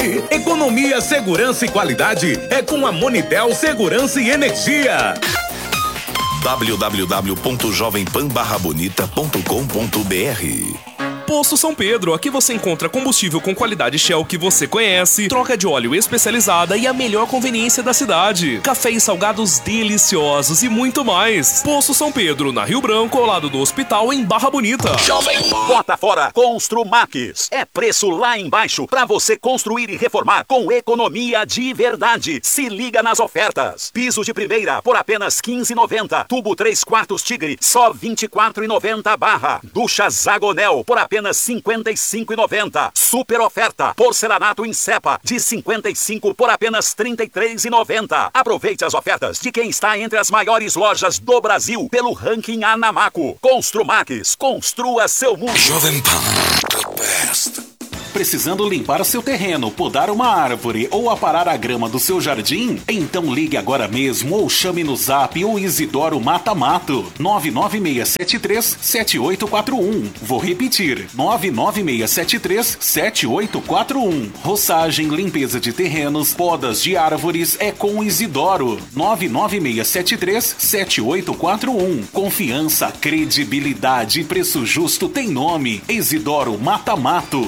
Economia, segurança e qualidade é com a Monitel Segurança e Energia. www.jovempan-bonita.com.br Posto São Pedro, aqui você encontra combustível com qualidade Shell que você conhece, troca de óleo especializada e a melhor conveniência da cidade, café e salgados deliciosos e muito mais. Posto São Pedro, na Rio Branco, ao lado do hospital, em Barra Bonita. Bota fora Construmax. É preço lá embaixo para você construir e reformar com economia de verdade. Se liga nas ofertas. Piso de primeira por apenas R$ 15,90. Tubo 3/4 Tigre, só R$ 24,90 barra. Ducha Zagonel por apenas R$ 55,90. Super oferta. Porcelanato em cepa de 55 por apenas R$ 33,90. Aproveite as ofertas de quem está entre as maiores lojas do Brasil pelo ranking Anamaco. Construmax. Construa seu mundo. Jovem Pan, the best. Precisando limpar seu terreno, podar uma árvore ou aparar a grama do seu jardim? Então ligue agora mesmo ou chame no Zap o Isidoro Mata Mato. 99673-7841. Vou repetir. 99673-7841. Roçagem, limpeza de terrenos, podas de árvores é com Isidoro. 99673-7841. Confiança, credibilidade e preço justo tem nome. Isidoro Mata Mato.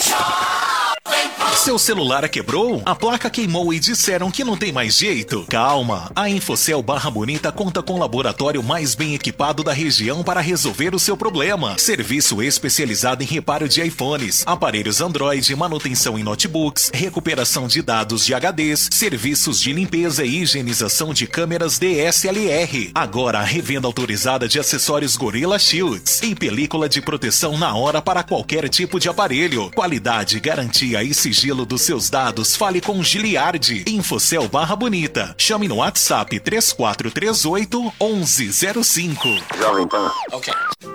Seu celular quebrou? A placa queimou e disseram que não tem mais jeito? Calma, a Infocel Barra Bonita conta com o laboratório mais bem equipado da região para resolver o seu problema. Serviço especializado em reparo de iPhones, aparelhos Android, manutenção em notebooks, recuperação de dados de HDs, serviços de limpeza e higienização de câmeras DSLR. Agora a revenda autorizada de acessórios Gorilla Shields em película de proteção na hora para qualquer tipo de aparelho. Qualidade, garantia e sigilo dos seus dados, fale com Giliardi. Infocel Barra Bonita. Chame no WhatsApp 3438 1105. Jovem Pan. Ok.